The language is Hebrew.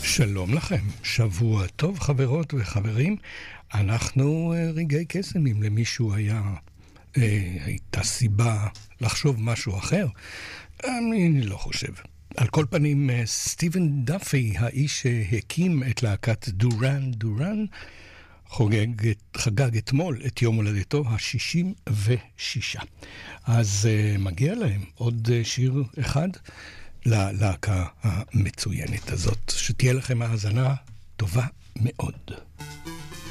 שלום לכם, שבוע טוב חברות וחברים. אנחנו רגעי קסם. אם למישהו הייתה סיבה לחשוב משהו אחר, אני לא חושב. על כל פנים, סטיבן דאפי, האיש שהקים את להקת דורן דורן, חגג אתמול את יום הולדתו ה-66. אז מגיע להם עוד שיר אחד ללהקה המצוינת הזאת. שתהיה לכם האזנה טובה מאוד.